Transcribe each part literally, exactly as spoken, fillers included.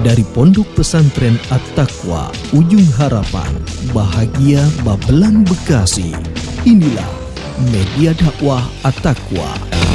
Dari Pondok Pesantren At-Taqwa, Ujung Harapan, Bahagia Babelan Bekasi. Inilah Media Dakwah At-Taqwa.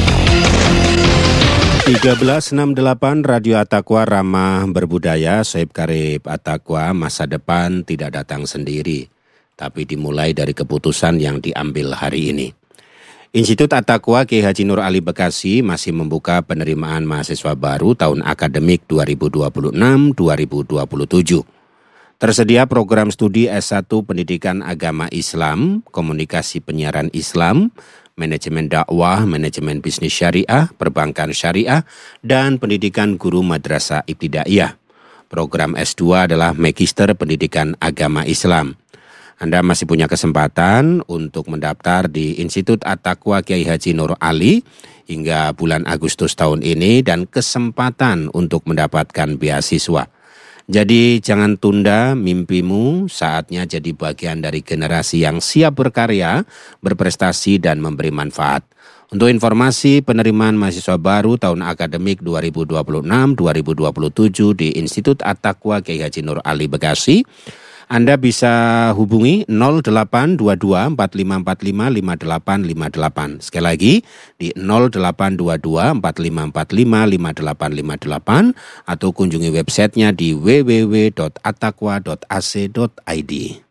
tiga belas enam puluh delapan Radio At-Taqwa Ramah Berbudaya. Sohib Karib At-Taqwa, masa depan tidak datang sendiri, tapi dimulai dari keputusan yang diambil hari ini. Institut At-Taqwa Kiai Haji Nur Ali Bekasi masih membuka penerimaan mahasiswa baru tahun akademik dua ribu dua puluh enam dua ribu dua puluh tujuh. Tersedia program studi S satu Pendidikan Agama Islam, Komunikasi Penyiaran Islam, Manajemen Dakwah, Manajemen Bisnis Syariah, Perbankan Syariah, dan Pendidikan Guru Madrasah Ibtidaiyah. Program S dua adalah Magister Pendidikan Agama Islam. Anda masih punya kesempatan untuk mendaftar di Institut At-Taqwa Kiai Haji Nur Ali hingga bulan Agustus tahun ini dan kesempatan untuk mendapatkan beasiswa. Jadi jangan tunda mimpimu, saatnya jadi bagian dari generasi yang siap berkarya, berprestasi dan memberi manfaat. Untuk informasi penerimaan mahasiswa baru tahun akademik dua ribu dua puluh enam dua ribu dua puluh tujuh di Institut At-Taqwa Kiai Haji Nur Ali Bekasi, Anda bisa hubungi nol delapan dua dua empat lima empat lima lima delapan lima delapan. Sekali lagi di nol delapan dua dua empat lima empat lima lima delapan lima delapan atau kunjungi websitenya di w w w titik attaqwa titik a c titik i d.